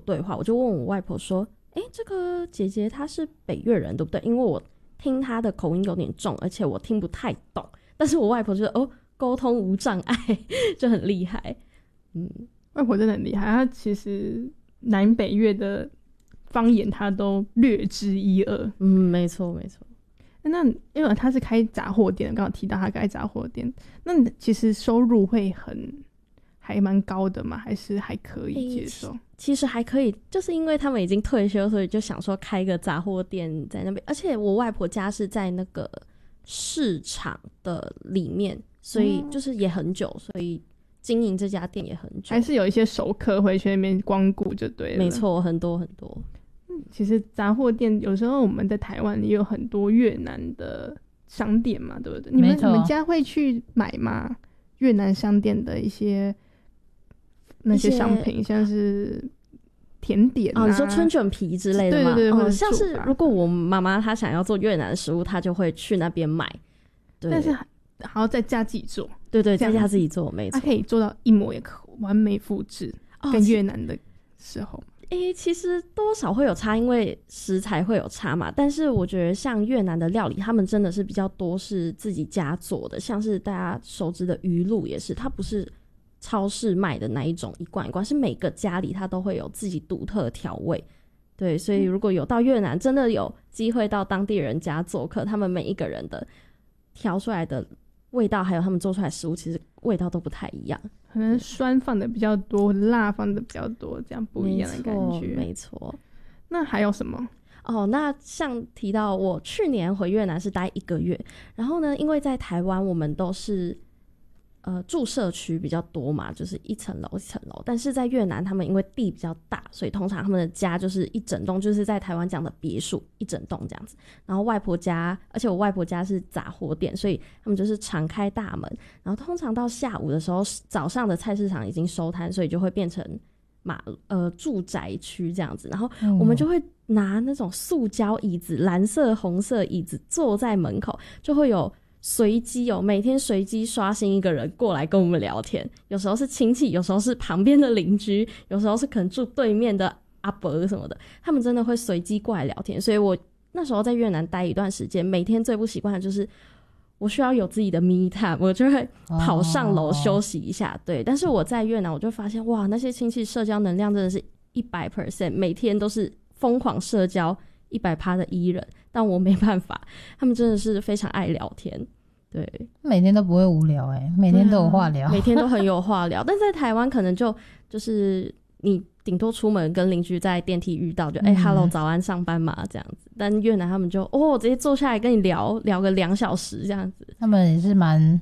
对话，我就问我外婆说这个姐姐她是北越人对不对？因为我听她的口音有点重，而且我听不太懂，但是我外婆就沟通无障碍就很厉害。 外婆真的很厉害，她其实南北越的方言她都略知一二。 没错没错。 那因为她是开杂货店，刚刚提到她开杂货店，那其实收入会还蛮高的嘛，还是还可以接受？ 其实还可以，就是因为他们已经退休，所以就想说开个杂货店在那边。而且我外婆家是在那个市场的里面，所以就是也很久，所以经营这家店也很久。 还是有一些熟客会去那边光顾就对了。 没错，很多很多。 其实杂货店有时候我们在台湾也有很多越南的商店嘛，对不对？你们家会去买吗？越南商店的一些那些商品，像是甜点啊， 你说春卷皮之类的吗？ 对， 像是如果我妈妈她想要做越南的食物，她就会去那边买。对， 但是还要在家自己做。 对，在家自己做，没错。 她可以做到一模也可完美复制，跟越南的时候。 其实多少会有差，因为食材会有差嘛。但是我觉得像越南的料理，他们真的是比较多是自己家做的，像是大家熟知的鱼露也是，它不是超市卖的那一种一罐一罐，是每个家里它都会有自己独特的调味。对，所以如果有到越南，真的有机会到当地人家做客，他们每一个人的调出来的味道，还有他们做出来的食物，其实味道都不太一样。 可能酸放的比较多，辣放的比较多，这样不一样的感觉。 没错。 那还有什么？ 那像提到我去年回越南是待1个月，然后呢，因为在台湾我们都是住社区比较多嘛，就是一层楼一层楼，但是在越南他们因为地比较大，所以通常他们的家就是一整栋，就是在台湾讲的别墅一整栋这样子。然后外婆家，而且我外婆家是杂货店，所以他们就是常开大门，然后通常到下午的时候，早上的菜市场已经收摊，所以就会变成住宅区这样子，然后我们就会拿那种塑胶椅子，蓝色红色椅子坐在门口，就会有每天随机刷新一个人过来跟我们聊天，有时候是亲戚，有时候是旁边的邻居，有时候是可能住对面的阿伯什么的，他们真的会随机过来聊天。所以我那时候在越南待一段时间，每天最不习惯的就是我需要有自己的 me time， 我就会跑上楼休息一下。对，但是我在越南我就发现，哇，那些亲戚社交能量真的是 100%， 每天都是疯狂社交 100% 的 E 人，但我没办法，他们真的是非常爱聊天。对， 每天都不会无聊每天都有话聊， 每天都很有话聊。但在台湾可能就是你顶多出门跟邻居在电梯遇到，就hello 早安上班嘛这样子。但越南他们就直接坐下来跟你聊个2小时这样子。 他们也是蛮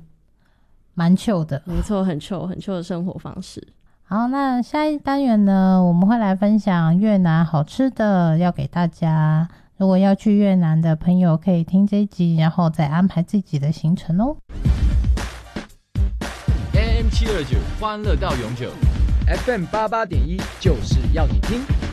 chill 的， 没错，很 chill 的生活方式。 好，那下一单元呢，我们会来分享越南好吃的，要给大家。如果要去越南的朋友可以听这一集，然后再安排自己的行程哦。 AM729 欢乐到永久，FM88.1就是要你听。